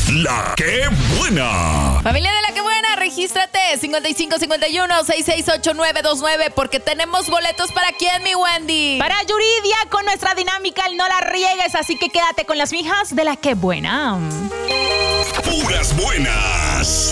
La que buena. Familia de La que buena, regístrate 5551-668929 porque tenemos boletos para quién, mi Wendy. Para Yuridia con nuestra dinámica el No la riegues, así que quédate con las mijas de La que buena. Puras buenas.